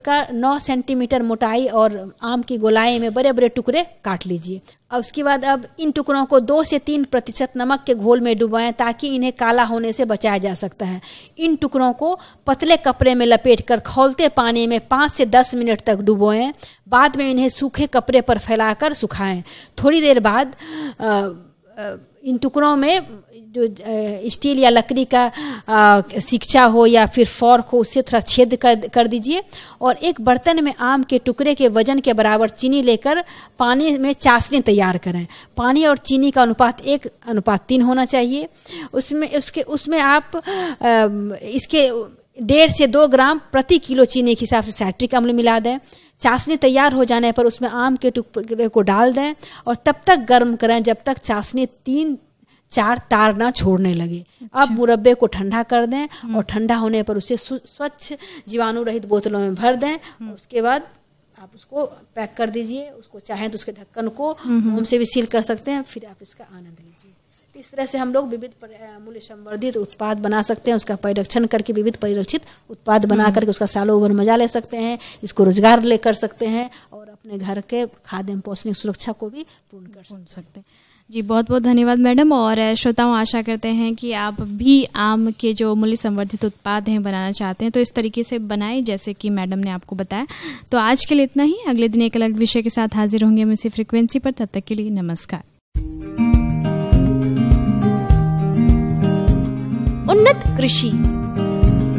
का 9 सेंटीमीटर मोटाई और आम की गोलाई में बड़े बड़े टुकड़े काट लीजिए। अब उसके बाद अब इन टुकड़ों को 2 से 3% नमक के घोल में डुबाएं ताकि इन्हें काला होने से बचाया जा सकता है। इन टुकड़ों को पतले कपड़े में लपेटकर खौलते पानी में 5 से 10 मिनट तक डुबोएं। बाद में इन्हें सूखे कपड़े पर फैलाकर सुखाएं। थोड़ी देर बाद इन टुकड़ों में जो स्टील या लकड़ी का सिकचा हो या फिर फॉर्क हो उससे थोड़ा छेद कर दीजिए और एक बर्तन में आम के टुकड़े के वजन के बराबर चीनी लेकर पानी में चाशनी तैयार करें। पानी और चीनी का अनुपात 1:3 होना चाहिए। उसमें आप इसके 1.5 से 2 ग्राम प्रति किलो चीनी के हिसाब से साइट्रिक अम्ल मिला दें। चाशनी तैयार हो जाने पर उसमें आम के टुकड़े को डाल दें और तब तक गर्म करें जब तक चाशनी 3-4 तार ना छोड़ने लगे। अब मुरब्बे को ठंडा कर दें और ठंडा होने पर उसे स्वच्छ जीवाणु रहित बोतलों में भर दें। उसके बाद आप उसको पैक कर दीजिए। उसको चाहें तो उसके ढक्कन को मोम से भी सील कर सकते हैं। फिर आप इसका आनंद लीजिए। इस तरह से हम लोग विविध मूल्य संवर्धित उत्पाद बना सकते हैं। उसका परिरक्षण करके विविध परिरक्षित उत्पाद बना करके उसका सालों भर मजा ले सकते हैं। इसको रोजगार ले कर सकते हैं और अपने घर के खाद्य एवं पौष्टिक सुरक्षा को भी पूर्ण कर सकते हैं। जी, बहुत बहुत धन्यवाद मैडम। और श्रोताओं, आशा करते हैं कि आप भी आम के जो मूल्य संवर्धित उत्पाद हैं बनाना चाहते हैं तो इस तरीके से बनाएं जैसे कि मैडम ने आपको बताया। तो आज के लिए इतना ही। अगले दिन एक अलग विषय के साथ हाजिर होंगे हम इसी फ्रीक्वेंसी पर। तब तक के लिए नमस्कार। उन्नत कृषि